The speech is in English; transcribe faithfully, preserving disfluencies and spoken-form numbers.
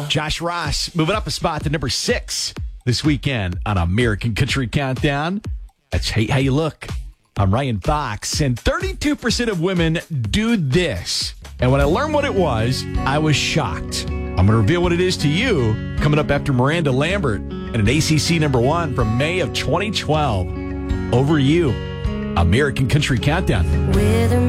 Josh Ross moving up a spot to number six this weekend on American Country Countdown. That's Hate How You Look. I'm Ryan Fox, and thirty-two percent of women do this. And when I learned what it was, I was shocked. I'm going to reveal what it is to you coming up after Miranda Lambert and an A C C number one from May of twenty twelve. Over You, American Country Countdown. With